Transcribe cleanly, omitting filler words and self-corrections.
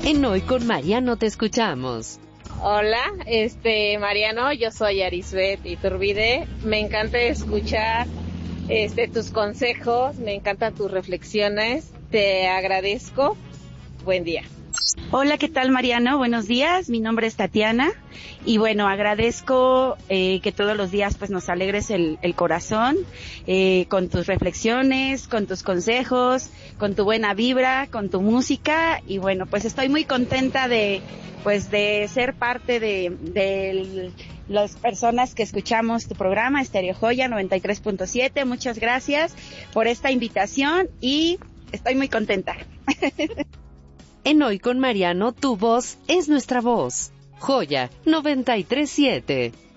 En Hoy con Mariano te escuchamos. Hola, Mariano, yo soy Arisbet Iturbide. Me encanta escuchar tus consejos, me encantan tus reflexiones. Te agradezco. Buen día. Hola, ¿qué tal, Mariano? Buenos días, mi nombre es Tatiana y bueno, agradezco que todos los días pues nos alegres el corazón con tus reflexiones, con tus consejos, con tu buena vibra, con tu música y bueno, pues estoy muy contenta de ser parte de las personas que escuchamos tu programa Stereo Joya 93.7. Muchas gracias por esta invitación y estoy muy contenta. En Hoy con Mariano, tu voz es nuestra voz. Joya 93.7.